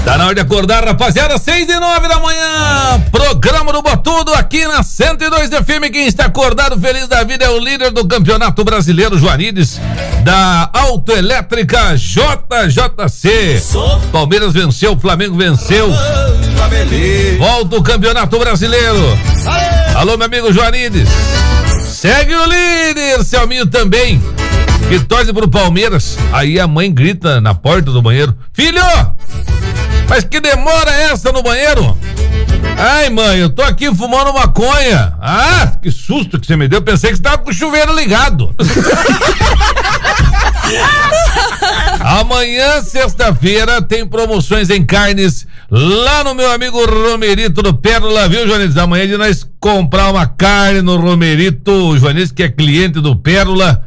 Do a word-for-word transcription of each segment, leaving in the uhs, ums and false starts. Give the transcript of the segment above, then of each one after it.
Tá na hora de acordar, rapaziada, seis e nove da manhã, programa do Botudo aqui na cento e dois F M. Quem está acordado, feliz da vida, é o líder do Campeonato Brasileiro, Joanides, da Autoelétrica J J C. Palmeiras venceu, Flamengo venceu. Volta o Campeonato Brasileiro. Alô, meu amigo Joanides. Segue o líder, Selminho também, que torce pro Palmeiras. Aí a mãe grita na porta do banheiro: filho, mas que demora essa no banheiro? Ai, mãe, eu tô aqui fumando maconha. Ah, que susto que você me deu, pensei que você tava com o chuveiro ligado. Amanhã, sexta-feira, tem promoções em carnes lá no meu amigo Romerito do Pérola, viu, Joanides? Amanhã de nós comprar uma carne no Romerito, o Joanides que é cliente do Pérola.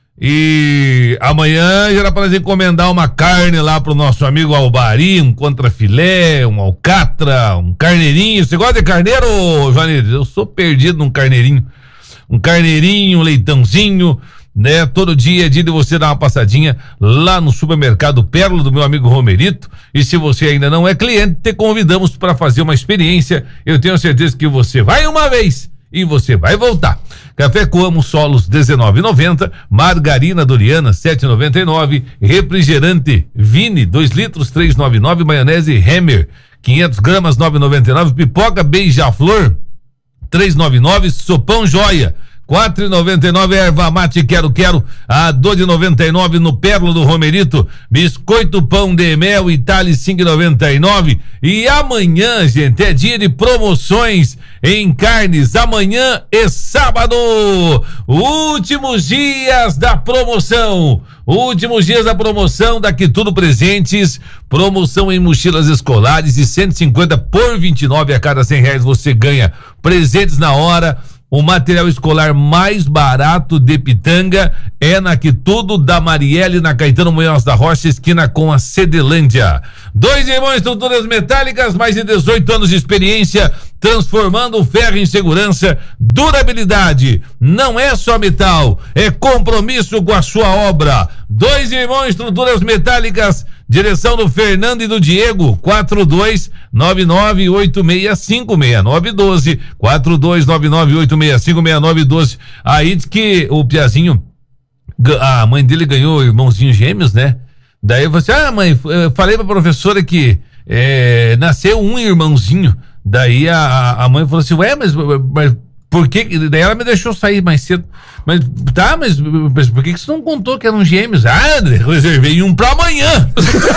E amanhã já dá pra nós encomendar uma carne lá pro nosso amigo Albari, um contrafilé, um alcatra, um carneirinho. Você gosta de carneiro, Joanides? Eu sou perdido num carneirinho. Um carneirinho, um leitãozinho, né? Todo dia é dia de você dar uma passadinha lá no supermercado Pérola do meu amigo Romerito. E se você ainda não é cliente, te convidamos para fazer uma experiência. Eu tenho certeza que você vai uma vez e você vai voltar. Café Coamo Solos dezenove e noventa, margarina Doriana sete e noventa e nove, refrigerante Vini dois litros três e noventa e nove, maionese Hammer quinhentos gramas nove e noventa e nove, pipoca Beija-Flor três e noventa e nove, sopão Joia quatro e noventa e nove, erva mate quero quero a dois e noventa e nove no Pérola do Romerito, biscoito pão de mel Itália cinco e noventa e nove. E amanhã, gente, é dia de promoções em carnes, amanhã é sábado, últimos dias da promoção, últimos dias da promoção da Que Tudo Presentes, promoção em mochilas escolares de cento e cinquenta por vinte e nove, a cada cem reais você ganha presentes na hora. O material escolar mais barato de Pitanga é na Que Tudo, da Marielle, na Caetano Munhoz da Rocha, esquina com a Cedelândia. Dois irmãos, estruturas metálicas, mais de dezoito anos de experiência, transformando o ferro em segurança, durabilidade. Não é só metal, é compromisso com a sua obra. Dois irmãos, estruturas metálicas, direção do Fernando e do Diego, quatro dois nove nove oito seis cinco seis nove um dois, quatro dois nove nove oito seis cinco seis nove um dois. Aí diz que o Piazinho, a mãe dele ganhou irmãozinhos gêmeos, né? Daí eu falei assim: ah, mãe, eu falei pra professora que é, nasceu um irmãozinho. Daí a, a mãe falou assim: ué, mas, mas por que? Daí ela me deixou sair mais cedo. Mas tá, mas, mas por que que você não contou que eram gêmeos? Ah, reservei um pra amanhã.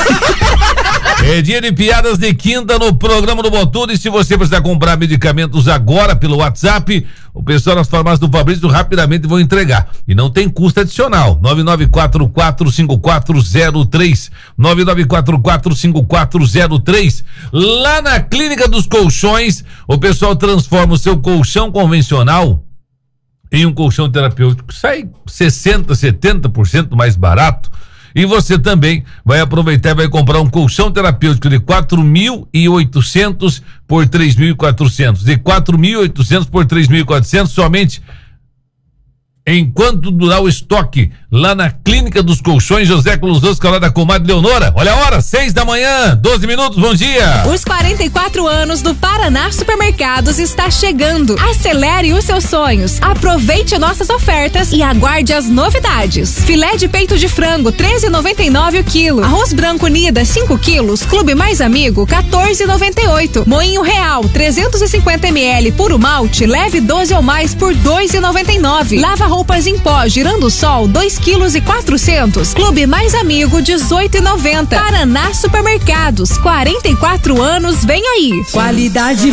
É dia de piadas de quinta no programa do Botudo. E se você precisar comprar medicamentos agora pelo WhatsApp, o pessoal das farmácias do Fabrício rapidamente vão entregar. E não tem custo adicional. nove nove quatro quatro cinco quatro zero três. nove nove quatro quatro cinco quatro zero três. Lá na Clínica dos Colchões, o pessoal transforma o seu colchão convencional em um colchão terapêutico. Sai sessenta, setenta por cento mais barato. E você também vai aproveitar e vai comprar um colchão terapêutico de quatro mil e oitocentos por três mil e quatrocentos. De quatro mil e oitocentos por três mil e quatrocentos somente enquanto durar o estoque lá na Clínica dos Colchões, José Clusosca, lá da comadre Leonora. Olha a hora, seis da manhã, doze minutos, bom dia. Os quarenta e quatro anos do Paraná Supermercados está chegando. Acelere os seus sonhos, aproveite nossas ofertas e aguarde as novidades. Filé de peito de frango, treze e noventa e nove o quilo. Arroz branco Nida, cinco quilos. Clube Mais Amigo, quatorze e noventa e oito. Moinho Real, trezentos e cinquenta mililitros. Puro malte, leve doze ou mais por dois e noventa e nove. Lava roupas em pó, Girando Sol, dois quilos e quatrocentos. Clube Mais Amigo, dezoito e noventa. Paraná Supermercados, quarenta e quatro anos, vem aí. Qualidade